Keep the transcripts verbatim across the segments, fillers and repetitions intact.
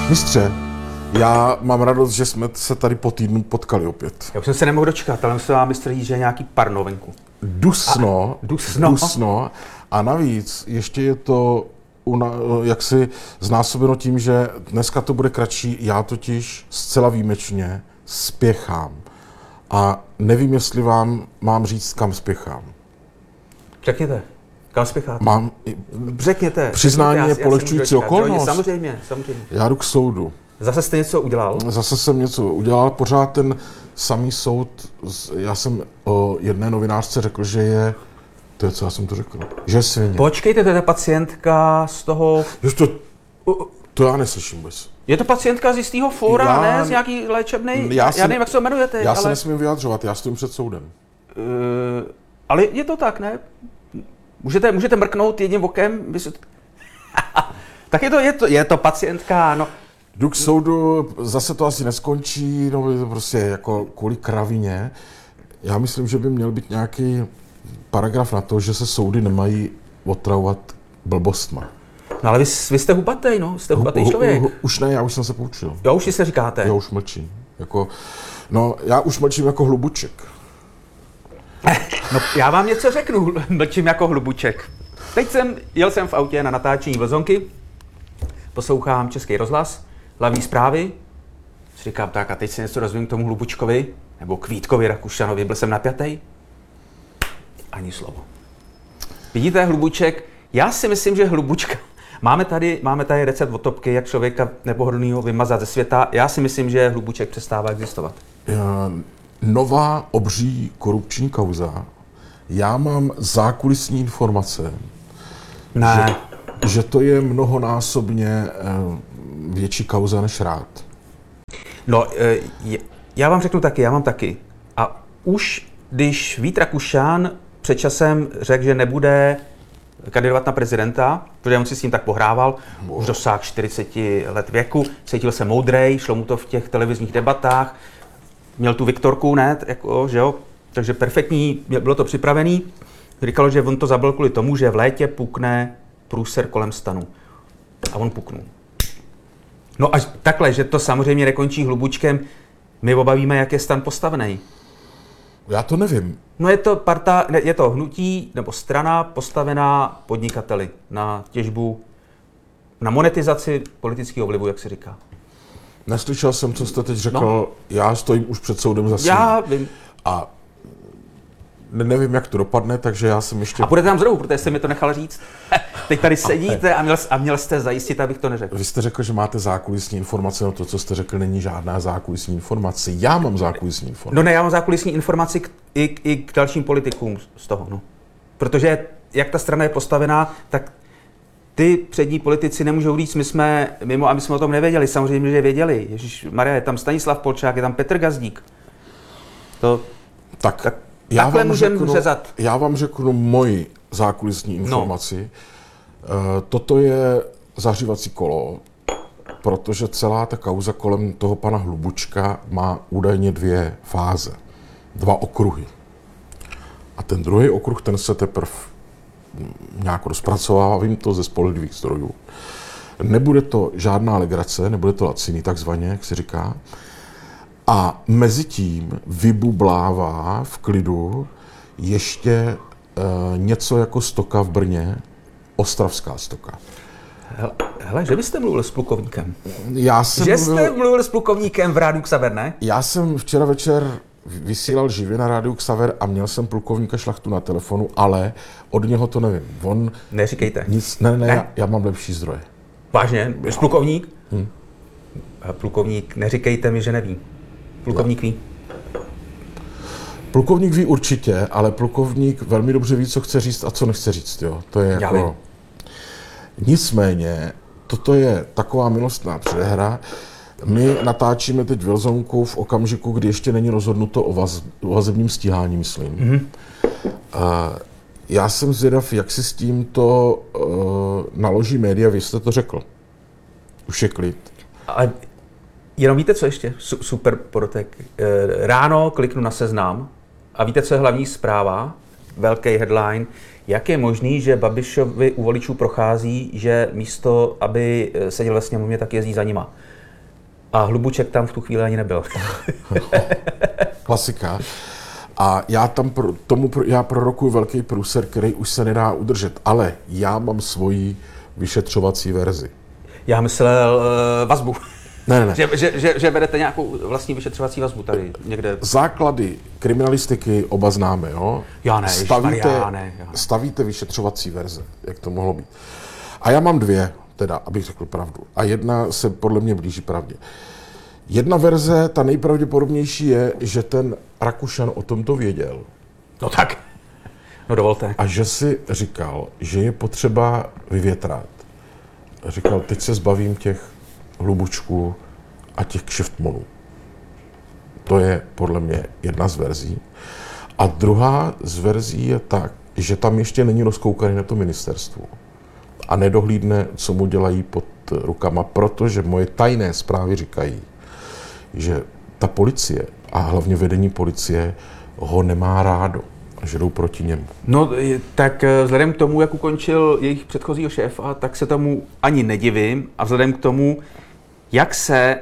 Mistře, já mám radost, že jsme se tady po týdnu potkali opět. Já už jsem se nemohl dočkat, ale musím vám mistr říct, že je nějaký parno venku. Dusno, a, dusno. dusno. A navíc ještě je to una, jaksi znásobeno tím, že dneska to bude kratší, já totiž zcela výjimečně spěchám. A nevím, jestli vám mám říct, kam spěchám. Řekněte, kam spěcháte? Mám, Řekněte. Přiznání řekněte, je polehčující okolnost. Samozřejmě, samozřejmě. Já jdu k soudu. Zase jste něco udělal? Zase jsem něco udělal, pořád ten samý soud. Já jsem o jedné novinářce řekl, že je, to je co já jsem to řekl, že je svině. Počkejte, to je ta pacientka z toho... Just to, to já neslyším vůbec. Je to pacientka z jistého fóra, já, ne? Z nějaký léčebnej? Já, já jsem, nevím, jak se to jmenujete. Já ale... se nesmím vyjadřovat, já stojím před soudem. Uh, ale je to tak, ne? Můžete, můžete mrknout jedním okem? Tak je to, je to, je to pacientka, no. Jdu k soudu, zase to asi neskončí, no je to prostě jako kvůli kravině. Já myslím, že by měl být nějaký paragraf na to, že se soudy nemají otravovat blbostma. No ale vy, vy jste hubatej, no, jste hubatej člověk. Už ne, já už jsem se poučil. Jo, už si se říkáte. Já už mlčím. Jako, no, já už mlčím jako hlubuček. No, já vám něco řeknu, mlčím jako hlubuček. Teď jsem, jel jsem v autě na natáčení Vlzonky, poslouchám Český rozhlas, hlavní zprávy, si říkám tak a teď si něco rozvím k tomu Hlubučkovi, nebo k Vítkovi Rakušanovi, byl jsem napjatej, ani slovo. Vidíte, Hlubuček, já si myslím, že Hlubučka, máme tady, máme tady recept od Topky, jak člověka nepohodlného vymazat ze světa, já si myslím, že Hlubuček přestává existovat. Já, nová obří korupční kauza, já mám zákulisní informace, ne. Že, že to je mnohonásobně větší kauza než rád. No, já vám řeknu taky, já mám taky. A už když Vít Rakušan před časem řekl, že nebude kandidovat na prezidenta, protože on si s tím tak pohrával, wow. Už dosáhl čtyřicet let věku, cítil se moudrej, šlo mu to v těch televizních debatách, měl tu Viktorku, ne, jako, že jo, takže perfektní, bylo to připravený. Říkalo, že on to zabil kvůli tomu, že v létě pukne průser kolem stanu. A on puknul. No až takhle, že to samozřejmě nekončí Hlubučkem, my obavíme, jak je stan postavený. Já to nevím. No je to parta, je to hnutí nebo strana postavená podnikateli na těžbu, na monetizaci politického vlivu, jak se říká. Neslyšel jsem, co jste teď řekl, no. Já stojím už před soudem za svým. Já vím. A nevím, jak to dopadne, takže já jsem ještě... A půjdete tam znovu, protože jste mi to nechal říct. Teď tady sedíte a měl, a měl jste zajistit, abych to neřekl. Vy jste řekl, že máte zákulisní informace, no to, co jste řekl, není žádná zákulisní informace. Já mám zákulisní informace. No ne, já mám zákulisní informaci k, i, i k dalším politikům z toho, no. Protože jak ta strana je postavená, tak ty přední politici nemůžou říct, my jsme mimo a my jsme o tom nevěděli. Samozřejmě, že věděli. Ježišmarja, je tam Stanislav Polčák, je tam Petr Gazdík. To... Tak... tak Já takhle vám, řeknu, řezat. já vám řeknu moji zákulisní informaci. No. Toto je zařivací kolo, protože celá ta kauza kolem toho pana Hlubučka má údajně dvě fáze, dva okruhy. A ten druhý okruh, ten se teprve nějak rozpracovává, vím to ze spolehlivých zdrojů. Nebude to žádná legrace, nebude to laciný takzvaně, jak se říká. A mezi tím vybublává v klidu ještě e, něco jako stoka v Brně, ostravská stoka. Hele, hele, že byste mluvil s plukovníkem? Já jsem že mluvil, jste mluvil s plukovníkem v Rádiu Xaver, ne? Já jsem včera večer vysílal živě na Rádiu Xaver a měl jsem plukovníka Šlachtu na telefonu, ale od něho to nevím. On... Neříkejte. Nic, ne, ne, ne? Já, já mám lepší zdroje. Vážně? Jsi plukovník? Hm. Plukovník, neříkejte mi, že neví. Plukovník ví. Plukovník ví určitě, ale plukovník velmi dobře ví, co chce říct a co nechce říct. Jo. To je jako... Nicméně, toto je taková milostná předehra. My natáčíme teď Vlzonku v okamžiku, kdy ještě není rozhodnuto o, vaz, o vazebním stíhání, myslím. Mm-hmm. Uh, já jsem zvědav, jak si s tímto uh, naloží média, vy jste to řekl. Už je klid. Ale jenom víte, co ještě? Super podotek. Ráno kliknu na Seznam a víte, co je hlavní zpráva? Velký headline. Jak je možný, že Babišovi u voličů prochází, že místo, aby seděl ve sněmovně, tak jezdí za nima? A Hlubuček tam v tu chvíli ani nebyl. Klasika. A já tam pro, tomu já prorokuju velký průser, který už se nedá udržet, ale já mám svoji vyšetřovací verzi. Já myslel uh, vazbu. Ne, ne. Že, že, že, že vedete nějakou vlastní vyšetřovací vazbu tady někde. Základy kriminalistiky oba známe, jo? Já ne, stavíte, já ne, já ne. stavíte vyšetřovací verze, jak to mohlo být. A já mám dvě, teda, abych řekl pravdu. A jedna se podle mě blíží pravdě. Jedna verze, ta nejpravděpodobnější je, že ten Rakušan o tomto věděl. No tak, no dovolte. A že si říkal, že je potřeba vyvětrat. Říkal, teď se zbavím těch Hlubučků a těch kšeftmonů. To je podle mě jedna z verzí. A druhá z verzí je tak, že tam ještě není rozkoukaný na to ministerstvo. A nedohlídne, co mu dělají pod rukama, protože moje tajné zprávy říkají, že ta policie a hlavně vedení policie ho nemá rádo a že jdou proti němu. No tak vzhledem k tomu, jak ukončil jejich předchozího šéfa, tak se tomu ani nedivím a vzhledem k tomu, jak se,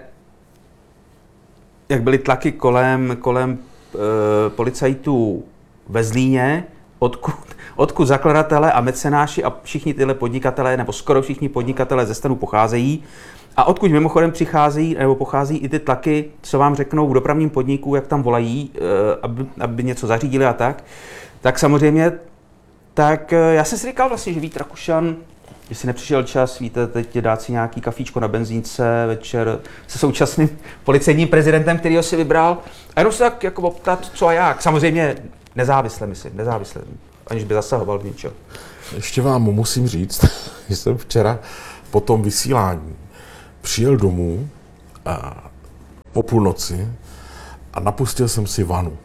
jak byly tlaky kolem, kolem e, policajtů ve Zlíně, odkud, odkud zakladatelé a mecenáši a všichni tyhle podnikatelé, nebo skoro všichni podnikatelé ze stanu pocházejí, a odkud mimochodem přicházejí nebo pochází i ty tlaky, co vám řeknou v dopravním podniku, jak tam volají, aby, aby něco zařídili a tak, tak samozřejmě, tak já jsem si říkal vlastně, že Vít Rakušan, jestli nepřišel čas, víte, teď dát si nějaký kafíčko na benzínce večer se současným policejním prezidentem, který ho si vybral, a jenom se tak jako optat, co a jak. Samozřejmě nezávisle, myslím, nezávisle, aniž by zasahoval v něčem. Ještě vám musím říct, že jsem včera po tom vysílání přijel domů a po půlnoci a napustil jsem si vanu.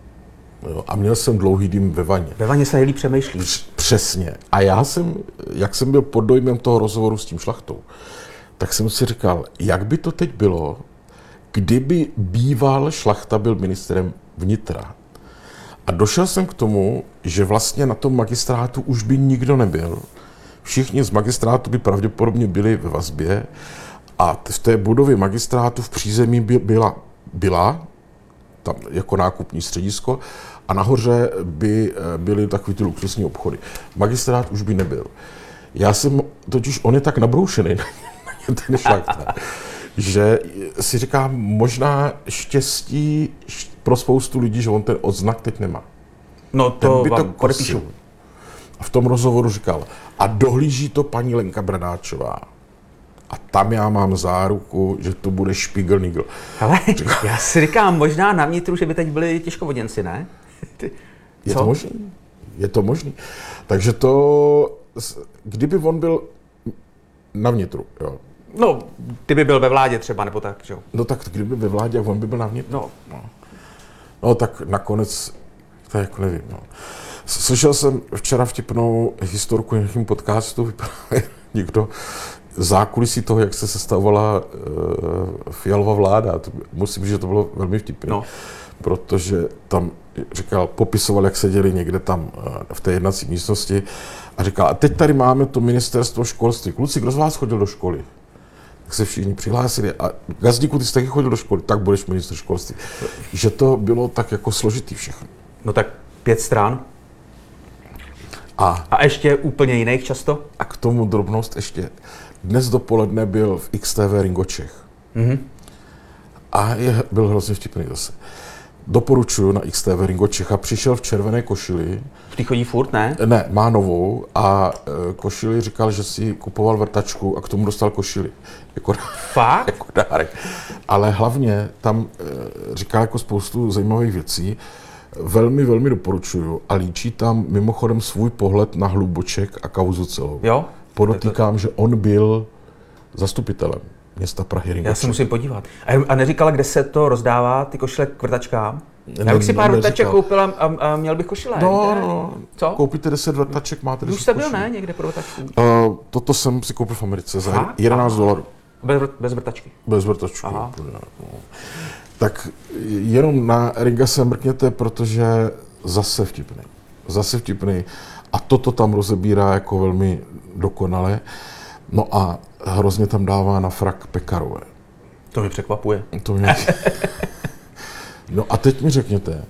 Jo, a měl jsem dlouhý dým ve vaně. Ve vaně se nejlíp přemýšlí. Přesně. A já jsem, jak jsem byl pod dojmem toho rozhovoru s tím Šlachtou, tak jsem si říkal, jak by to teď bylo, kdyby býval Šlachta byl ministrem vnitra. A došel jsem k tomu, že vlastně na tom magistrátu už by nikdo nebyl. Všichni z magistrátu by pravděpodobně byli ve vazbě a v té budově magistrátu v přízemí by byla, byla tam jako nákupní středisko a nahoře by byly takový ty luxusní obchody. Magistrát už by nebyl. Já jsem, totiž on je tak nabroušený na ně, ten Šlachta, že si říkám, možná štěstí pro spoustu lidí, že on ten odznak teď nemá. No to by vám podepíšu. A v tom rozhovoru říkal, a dohlíží to paní Lenka Bradáčová. A tam já mám záruku, že to bude špigl-nigl. Ale já si říkám, možná na vnitru, že by teď byli těžkovoděnci, ne? Ty, je to možný. Je to možný. Takže to, kdyby on byl na vnitru, jo. No, ty by byl ve vládě třeba, nebo tak, jo? No tak kdyby ve vládě, jak on by byl na vnitru. No. No, no tak nakonec, to jako nevím, no. Slyšel jsem včera vtipnou historku nějakým podcastu, vyprávěl někdo zákulisí toho, jak se sestavovala uh, Fialova vláda. To, musím říct, že to bylo velmi vtipné, no. Protože tam říkal, popisoval, jak seděli někde tam uh, v té jednací místnosti a říkal, a teď tady máme to ministerstvo školství. Kluci, kdo z vás chodil do školy? Tak se všichni přihlásili a Gazdíku, ty jsi taky chodil do školy, tak budeš ministr školství. Že to bylo tak jako složitý všechno. No tak pět stran. A, a ještě úplně jiných často? A k tomu drobnost ještě. Dnes dopoledne byl v X T V Ringo Čech. Mm-hmm. A je, byl hrozně vtipný zase. Doporučuju na X T V Ringo Čech a přišel v červené košili. Ty chodí furt, ne? Ne, má novou a e, košili říkal, že si kupoval vrtačku a k tomu dostal košili. Jako, fakt? Jako dárek. Ale hlavně tam e, říká jako spoustu zajímavých věcí. Velmi, velmi doporučuju a líčí tam mimochodem svůj pohled na Hlubuček a kauzu celou. Jo? Podotýkám, že on byl zastupitelem města Prahy Ringo Čech. Já se musím podívat. A neříkala, kde se to rozdává, ty košile k vrtačkám? Já bych si pár vrtaček koupil a, a měl bych košile. No, no, co? Koupíte deset vrtaček, máte deset už jste byl, ne, někde pro vrtačku? Uh, toto jsem si koupil v Americe za jedenáct dolarů. Bez, bez vrtačky? Bez vrtačky. Tak jenom na Ringa se mrkněte, protože zase vtipný. Zase vtipný. A toto tam rozebírá jako velmi dokonale. No a hrozně tam dává na frak Pekarové. To mě překvapuje. To mě... No a teď mi řekněte,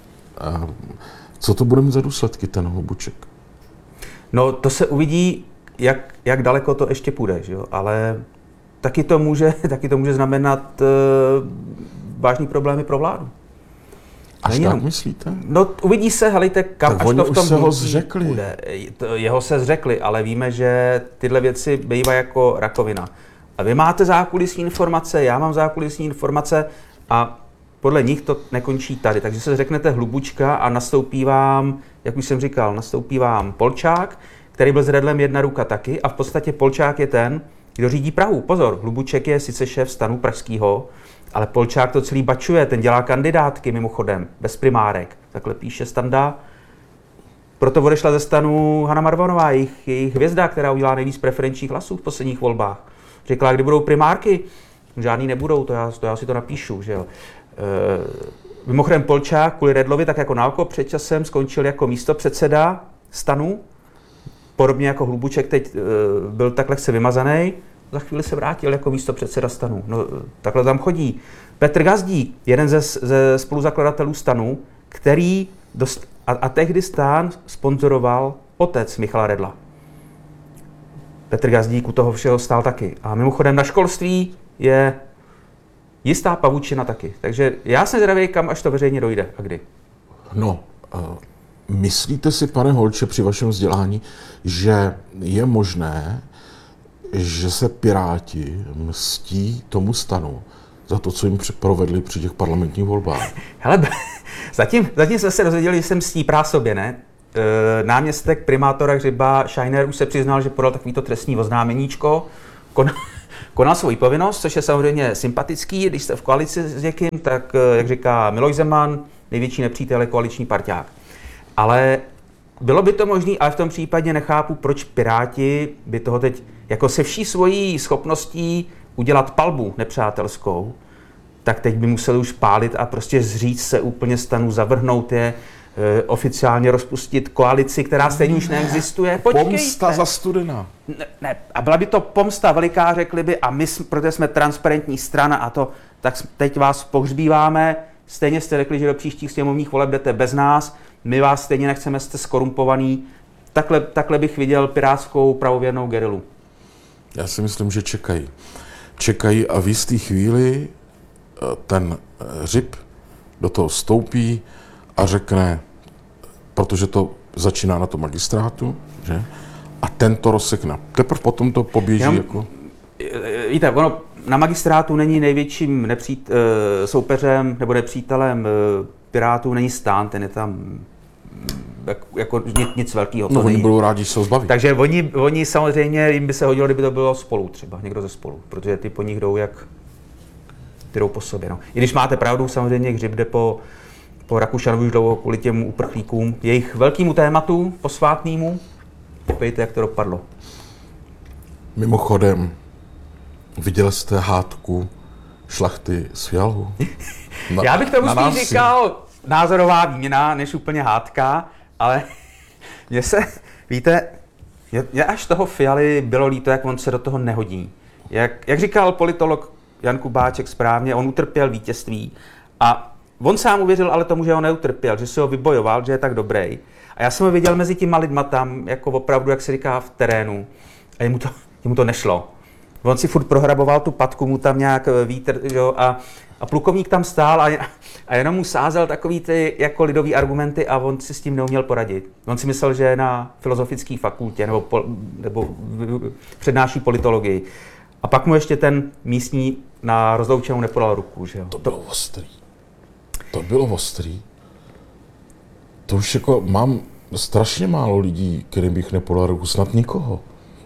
co to bude mít za důsledky, ten Hlubuček? No to se uvidí, jak, jak daleko to ještě půjde, že jo? Ale taky to může, taky to může znamenat uh, vážný problémy pro vládu. Až tak jenom, myslíte? No uvidí se, helejte, kam tak až to v tom se ho zřekli. Bude. Jeho se zřekli, ale víme, že tyhle věci bývají jako rakovina. A vy máte zákulisní informace, já mám zákulisní informace a podle nich to nekončí tady. Takže se řeknete Hlubučka a nastoupí vám, jak už jsem říkal, nastoupí vám Polčák, který byl s Redlem jedna ruka taky a v podstatě Polčák je ten, kdo řídí Prahu. Pozor, Hlubuček je sice šéf stanu pražského, ale Polčák to celý bačuje, ten dělá kandidátky mimochodem, bez primárek. Takhle píše Standa. Proto odešla ze stanu Hana Marvanová, jejich, jejich hvězda, která udělá nejvíc preferenčních hlasů v posledních volbách. Řekla, kdy budou primárky, žádný nebudou, to já, to já si to napíšu, že jo. E, mimochodem Polčák kvůli Redlovi, tak jako naoko před časem skončil jako místopředseda stanu, podobně jako Hlubuček teď e, byl tak lehce vymazaný, za chvíli se vrátil jako místopředseda stanu. No, takhle tam chodí. Petr Gazdík, jeden ze, ze spoluzakladatelů stanu, který dost, a, a tehdy stan sponzoroval otec Michala Redla. Petr Gazdík u toho všeho stál taky. A mimochodem na školství je jistá pavučina taky. Takže já jsem zvědavý, kam až to veřejně dojde a kdy. No, uh, myslíte si, pane Holče, při vašem vzdělání, že je možné, že se Piráti mstí tomu stanu za to, co jim provedli při těch parlamentních volbách? Hele, zatím, zatím jsme se dozvěděli, že se mstí prásobě, ne? E, náměstek primátora Hřiba Scheiner už se přiznal, že podal takovýto trestní oznámeníčko, konal, konal svoji povinnost, což je samozřejmě sympatický, když jste v koalici s někým, tak, jak říká Miloš Zeman, největší nepřítel je koaliční parťák. Ale bylo by to možné, ale v tom případě nechápu, proč Piráti by toho teď jako se vší svojí schopností udělat palbu nepřátelskou, tak teď by museli už pálit a prostě zříct se úplně stanu, zavrhnout je, e, oficiálně rozpustit koalici, která stejně už neexistuje. Počkejte. Pomsta za studena. Ne, ne, a byla by to pomsta veliká, řekli by, a my, protože jsme transparentní strana a to, tak teď vás pohřbíváme, stejně jste řekli, že do příštích sněmovních voleb jdete bez nás, my vás stejně nechceme, jste skorumpovaný. Takhle, takhle bych viděl pirátskou pravověrnou gerilu. Já si myslím, že čekají. Čekají a v jistý chvíli ten Hřib do toho vstoupí a řekne, protože to začíná na tom magistrátu, že? A ten to rozsekne. Teprve potom to poběží Jenom, jako... Víte, ono na magistrátu není největším nepřít, soupeřem nebo nepřítelem Pirátů, není Stan, ten je tam jako nic, nic velkého. No oni budou rádi, že se ho zbaví. Takže oni, oni samozřejmě, jim by se hodilo, kdyby to bylo Spolu třeba, někdo ze Spolu, protože ty po nich jdou jak, ty jdou po sobě. No. I když máte pravdu, samozřejmě Hřib jde po, po Rakušanovi už dlouho kvůli těm uprchlíkům, jejich velkému tématu, posvátnému, pojďte, jak to dopadlo. Mimochodem, viděl jste hádku Šlachty s Fialou? Já bych tomu spíš říkal názorová výměna, než úplně hádka, ale mně se, víte, mě až toho Fialy bylo líto, jak on se do toho nehodí. Jak, jak říkal politolog Jan Kubáček správně, on utrpěl vítězství a on sám uvěřil ale tomu, že ho neutrpěl, že si ho vybojoval, že je tak dobrý. A já jsem ho viděl mezi těma lidma tam, jako opravdu, jak se říká, v terénu. A jemu to, jemu to nešlo. On si furt prohraboval tu patku, mu tam nějak vítr, jo, a, a plukovník tam stál a, a jenom mu sázel takový ty jako lidový argumenty a on si s tím neuměl poradit. On si myslel, že je na filozofické fakultě nebo, po, nebo přednáší politologii. A pak mu ještě ten místní na rozloučenou nepodal ruku, že jo. To bylo ostrý. To bylo ostrý. To už jako mám strašně málo lidí, kterým bych nepodal ruku, snad nikoho.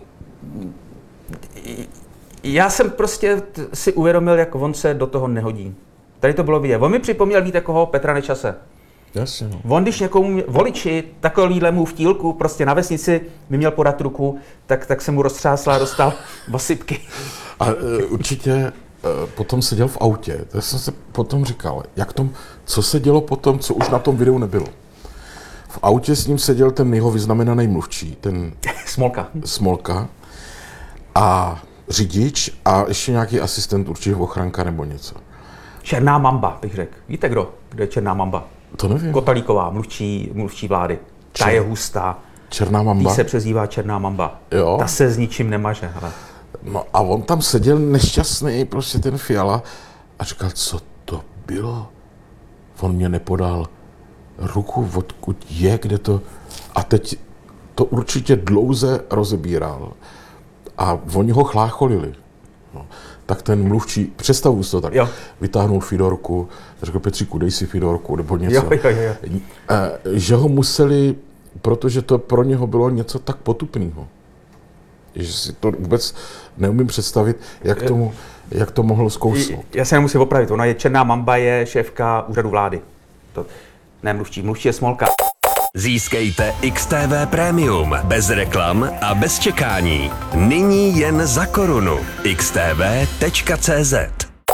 Já jsem prostě si uvědomil, jak on se do toho nehodí. Tady to bylo vidět. On mi připomněl, víte koho? Petra Nečase. Jasně, no. On, když někomu voliči takovýhlemu v tílku prostě na vesnici mi měl podat ruku, tak, tak se mu roztřásla a dostal osypky. A uh, určitě uh, potom seděl v autě. To jsem se potom říkal, jak tom, co se dělo potom, co už na tom videu nebylo. V autě s ním seděl ten jeho vyznamenaný mluvčí, ten... Smolka. Smolka. A řidič a ještě nějaký asistent, určitě ochranka nebo něco. Černá mamba, bych řekl. Víte kdo? Kde je Černá mamba? To nevím. Kotalíková, mluvčí, mluvčí vlády. Ta Čer... je hustá. Černá mamba? Tý se přezdívá Černá mamba. Jo. Ta se s ničím nemaže. Hele. No a on tam seděl nešťastný, prostě ten Fiala, a říkal, co to bylo? On mě nepodal ruku, odkud je, kde to... A teď to určitě dlouze rozebíral. A oni ho chlácholili. No. Tak ten mluvčí, představuji si to tak, jo. Vytáhnul Fidorku, řekl Petříku, dej si Fidorku, nebo něco. Jo, jo, jo. Že ho museli, protože to pro něho bylo něco tak potupného. Že si to vůbec neumím představit, jak, tomu, jak to mohlo zkousnout. Já se nemusím opravit, ona je Černá mamba, je šéfka úřadu vlády. To, ne mluvčí, mluvčí je Smolka. Získejte X T V Premium bez reklam a bez čekání. Nyní jen za korunu. x t v tečka c z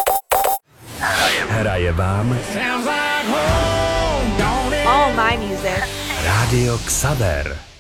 Hraje vám All my music. Rádio Xaver.